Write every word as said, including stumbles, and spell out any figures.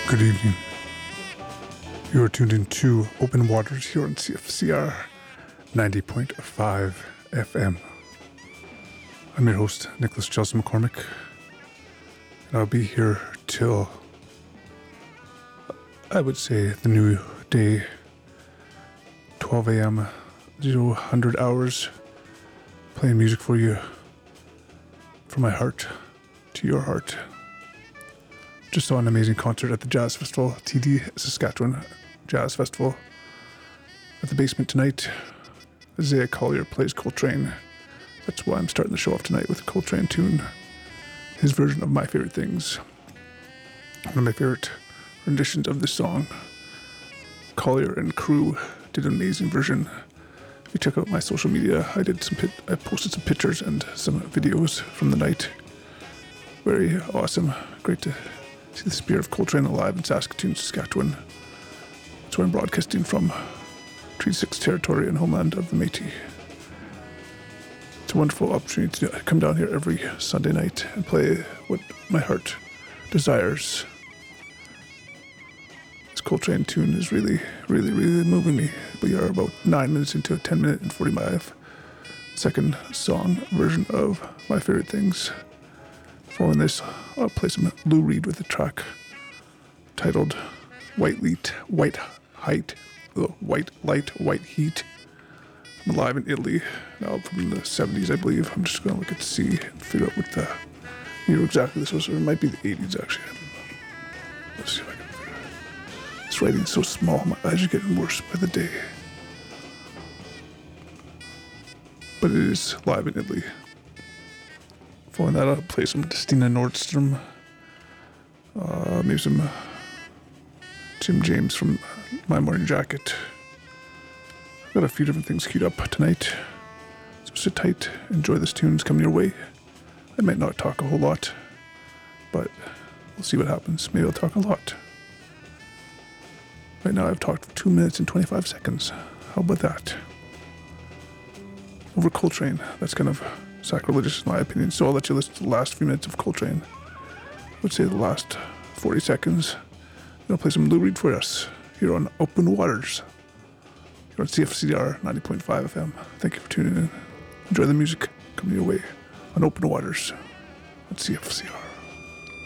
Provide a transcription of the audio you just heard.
Good evening. You are tuned into Open Waters here on C F C R ninety point five F M. I'm your host, Nicholas Chelsea McCormick, and I'll be here till, I would say, the new day, twelve a.m., zero one hundred hours, playing music for you, from my heart to your heart. Just saw an amazing concert at the Jazz Festival, T D Saskatchewan Jazz Festival. At the basement tonight, Isaiah Collier plays Coltrane. That's why I'm starting the show off tonight with a Coltrane tune. His version of My Favorite Things. One of my favorite renditions of this song. Collier and crew did an amazing version. If you check out my social media, I did some pit- I posted some pictures and some videos from the night. Very awesome. Great to see the spirit of Coltrane alive in Saskatoon, Saskatchewan. That's where I'm broadcasting from. Treaty six territory and homeland of the Métis. It's a wonderful opportunity to come down here every Sunday night and play what my heart desires. This Coltrane tune is really, really, really moving me. We are about nine minutes into a ten minute and forty-five second song version of My Favorite Things. Following this, I'll play some Lou Reed with a track titled White Light, White Height, oh, White Light, White Heat. I'm live in Italy, now from the seventies, I believe. I'm just going to look at C and figure out what the year exactly this was, or it might be the eighties actually. Let's see if I can figure it out. This writing's so small, my eyes are getting worse by the day. But it is live in Italy. Following that, I'll play some Stina Nordstrom, uh, maybe some Jim James from My Morning Jacket. I've got a few different things queued up tonight, so sit tight, enjoy this tunes coming your way. I might not talk a whole lot, but we'll see what happens. Maybe I'll talk a lot. Right now I've talked for two minutes and twenty-five seconds. How about that? Over Coltrane, that's kind of sacrilegious in my opinion, so I'll let you listen to the last few minutes of Coltrane. I would say the last forty seconds. I'm going to play some Lou Reed for us here on Open Waters. Here on C F C R ninety point five F M. Thank you for tuning in. Enjoy the music coming your way on Open Waters on C F C R.